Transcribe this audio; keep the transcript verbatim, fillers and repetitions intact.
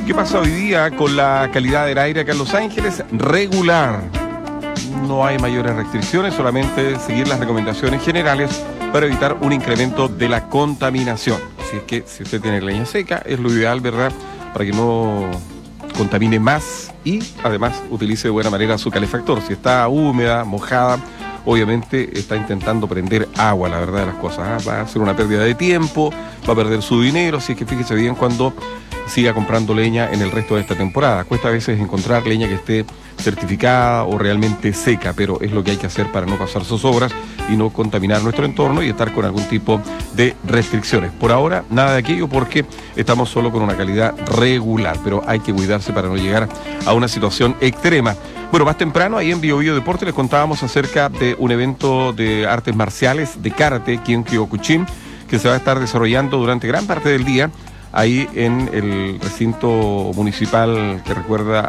¿Qué pasa hoy día con la calidad del aire acá en Los Ángeles? Regular. No hay mayores restricciones, solamente seguir las recomendaciones generales para evitar un incremento de la contaminación. Así es que si usted tiene leña seca, es lo ideal, ¿verdad? Para que no contamine más y además utilice de buena manera su calefactor. Si está húmeda, mojada, obviamente está intentando prender agua, la verdad de las cosas, ¿eh? Va a ser una pérdida de tiempo, va a perder su dinero, así es que fíjese bien cuando siga comprando leña en el resto de esta temporada. Cuesta a veces encontrar leña que esté certificada o realmente seca, pero es lo que hay que hacer para no pasar sus obras y no contaminar nuestro entorno y estar con algún tipo de restricciones. Por ahora, nada de aquello porque estamos solo con una calidad regular, pero hay que cuidarse para no llegar a una situación extrema. Bueno, más temprano, ahí en Bio Bio Deporte les contábamos acerca de un evento de artes marciales, de karate, aquí en Kyokuchin, que se va a estar desarrollando durante gran parte del día ahí en el recinto municipal que recuerda